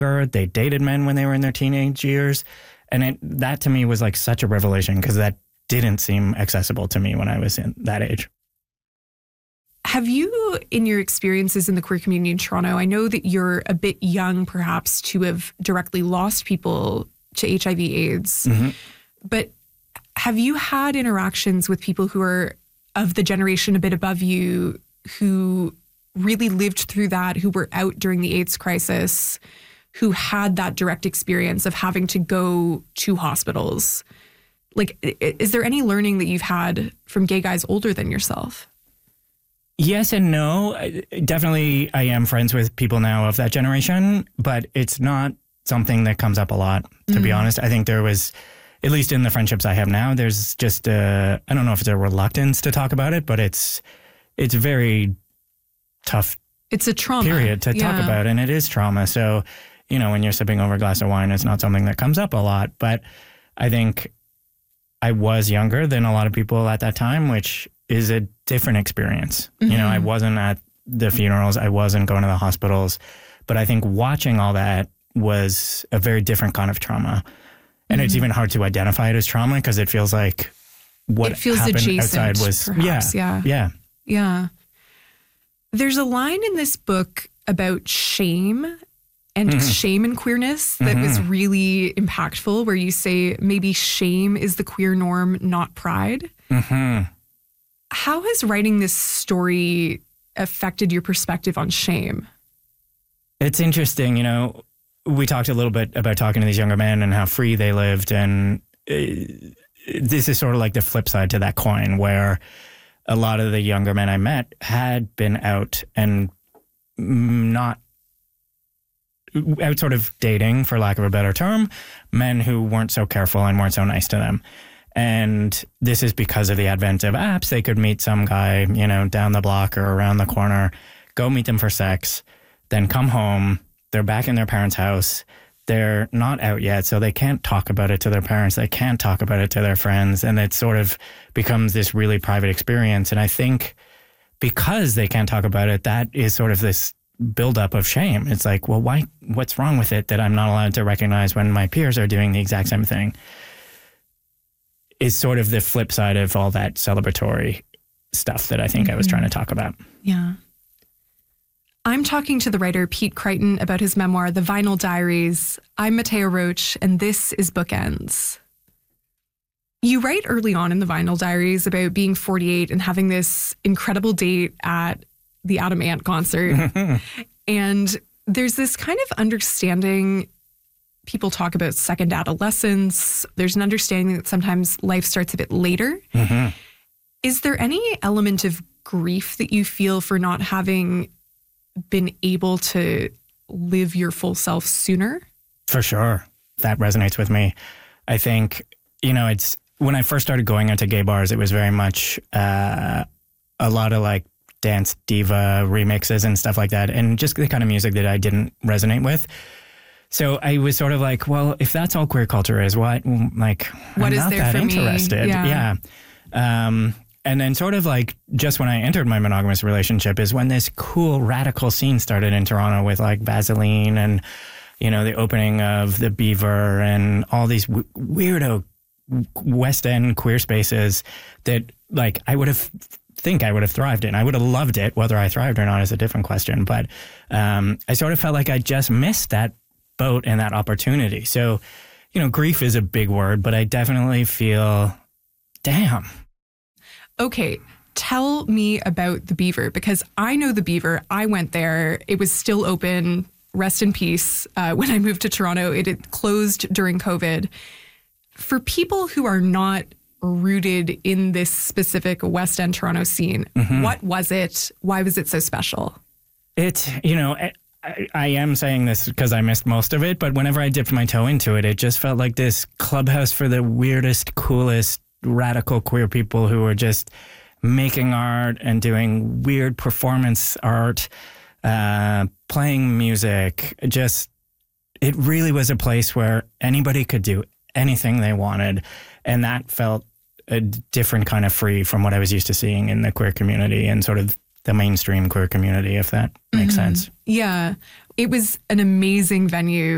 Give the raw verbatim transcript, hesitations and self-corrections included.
They dated men when they were in their teenage years. And it, that to me was like such a revelation because that didn't seem accessible to me when I was in that age. Have you, in your experiences in the queer community in Toronto, I know that you're a bit young perhaps to have directly lost people to H I V AIDS, mm-hmm. but have you had interactions with people who are of the generation a bit above you who really lived through that, who were out during the AIDS crisis, who had that direct experience of having to go to hospitals? Like, is there any learning that you've had from gay guys older than yourself? Yes and no. Definitely, I am friends with people now of that generation, but it's not something that comes up a lot, to mm. be honest. I think there was, at least in the friendships I have now, there's just a, I don't know if it's a reluctance to talk about it, but it's it's very tough. It's a trauma. Period to yeah. talk about, and it is trauma. So, you know, when you're sipping over a glass of wine, it's not something that comes up a lot. But I think I was younger than a lot of people at that time, which is a different experience. Mm-hmm. You know, I wasn't at the funerals. I wasn't going to the hospitals. But I think watching all that was a very different kind of trauma. And mm-hmm. it's even hard to identify it as trauma because it feels like what it feels happened adjacent, outside was, perhaps, yeah, yeah. Yeah. Yeah. There's a line in this book about shame and mm-hmm. shame and queerness that mm-hmm. was really impactful, where you say maybe shame is the queer norm, not pride. Mm-hmm. How has writing this story affected your perspective on shame? It's interesting. You know, we talked a little bit about talking to these younger men and how free they lived. And uh, this is sort of like the flip side to that coin, where a lot of the younger men I met had been out and not out sort of dating, for lack of a better term, men who weren't so careful and weren't so nice to them. And this is because of the advent of apps. They could meet some guy, you know, down the block or around the corner, go meet them for sex, then come home. They're back in their parents' house. They're not out yet, so they can't talk about it to their parents. They can't talk about it to their friends. And it sort of becomes this really private experience. And I think because they can't talk about it, that is sort of this buildup of shame. It's like, well, why? What's wrong with it that I'm not allowed to recognize when my peers are doing the exact same thing? Is sort of the flip side of all that celebratory stuff that I think mm-hmm. I was trying to talk about. Yeah. I'm talking to the writer Pete Crichton about his memoir, The Vinyl Diaries. I'm Mattea Roach, and this is Bookends. You write early on in The Vinyl Diaries about being forty-eight and having this incredible date at the Adam Ant concert. And there's this kind of understanding. People talk about second adolescence. There's an understanding that sometimes life starts a bit later. Mm-hmm. Is there any element of grief that you feel for not having been able to live your full self sooner? For sure. That resonates with me. I think, you know, it's when I first started going into gay bars, it was very much uh, a lot of like dance diva remixes and stuff like that. And just the kind of music that I didn't resonate with. So I was sort of like, well, if that's all queer culture is, what, like, what I'm is not there that for interested. Me? Yeah. yeah. Um, and then sort of like just when I entered my monogamous relationship is when this cool radical scene started in Toronto with like Vaseline and, you know, the opening of the Beaver and all these w- weirdo West End queer spaces that like I would have think I would have thrived in. I would have loved it. Whether I thrived or not is a different question. But um, I sort of felt like I just missed that boat and that opportunity. So, you know, grief is a big word, but I definitely feel, damn. Okay, tell me about the Beaver, because I know the Beaver. I went there. It was still open. Rest in peace. Uh, when I moved to Toronto, it had closed during COVID. For people who are not rooted in this specific West End Toronto scene, mm-hmm. what was it? Why was it so special? It's, you know, I, I am saying this because I missed most of it, but whenever I dipped my toe into it, it just felt like this clubhouse for the weirdest, coolest, radical queer people who were just making art and doing weird performance art, uh, playing music. Just, it really was a place where anybody could do anything they wanted. And that felt a different kind of free from what I was used to seeing in the queer community and sort of the mainstream queer community, if that makes mm-hmm. sense. Yeah. It was an amazing venue.